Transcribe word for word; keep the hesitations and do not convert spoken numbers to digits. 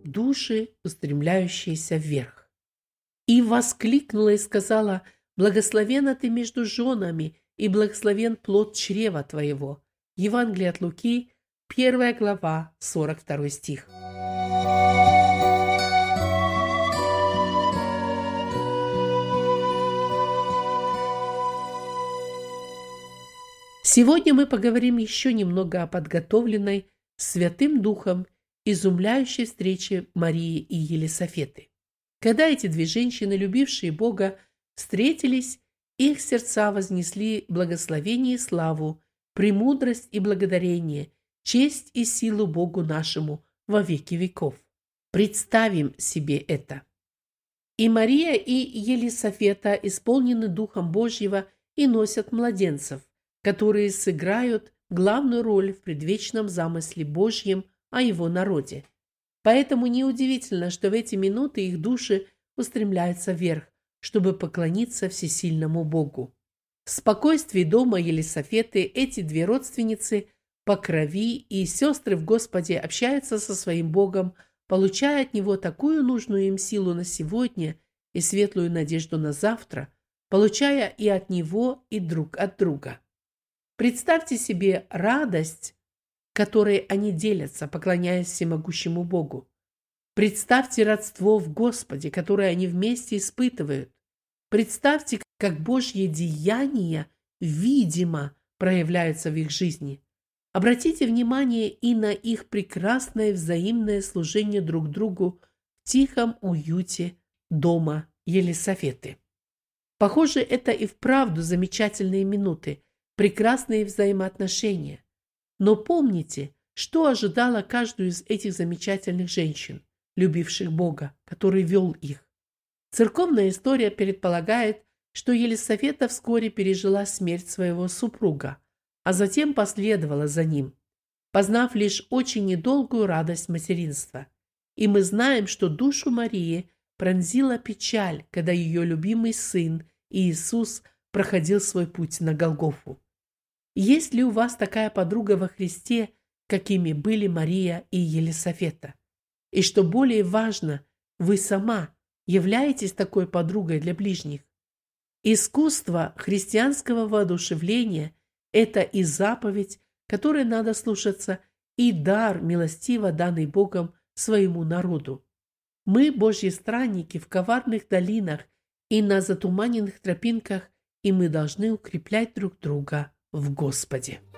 души, устремляющиеся вверх. И воскликнула и сказала: «Благословенна ты между женами, и благословен плод чрева твоего». Евангелие от Луки, первая глава, сорок второй стих. Сегодня мы поговорим еще немного о подготовленной Святым Духом изумляющей встрече Марии и Елисафеты. Когда эти две женщины, любившие Бога, встретились, их сердца вознесли благословение и славу, премудрость и благодарение, честь и силу Богу нашему во веки веков. Представим себе это. И Мария, и Елисафета исполнены Духом Божьего и носят младенцев, которые сыграют главную роль в предвечном замысле Божьем о его народе. Поэтому неудивительно, что в эти минуты их души устремляются вверх, чтобы поклониться всесильному Богу. В спокойствии дома Елисафеты эти две родственницы по крови и сестры в Господе общаются со своим Богом, получая от Него такую нужную им силу на сегодня и светлую надежду на завтра, получая и от Него, и друг от друга. Представьте себе радость, которой они делятся, поклоняясь всемогущему Богу. Представьте родство в Господе, которое они вместе испытывают. Представьте, как Божьи деяния видимо проявляются в их жизни. Обратите внимание и на их прекрасное взаимное служение друг другу в тихом уюте дома Елисафеты. Похоже, это и вправду замечательные минуты, прекрасные взаимоотношения. Но помните, что ожидало каждую из этих замечательных женщин, любивших Бога, который вел их. Церковная история предполагает, что Елисафета вскоре пережила смерть своего супруга, а затем последовала за ним, познав лишь очень недолгую радость материнства. И мы знаем, что душу Марии пронзила печаль, когда ее любимый сын Иисус проходил свой путь на Голгофу. Есть ли у вас такая подруга во Христе, какими были Мария и Елисафета? И что более важно, вы сама являетесь такой подругой для ближних? Искусство христианского воодушевления – это и заповедь, которой надо слушаться, и дар, милостиво данный Богом своему народу. Мы, Божьи странники, в коварных долинах и на затуманенных тропинках, и мы должны укреплять друг друга в Господе.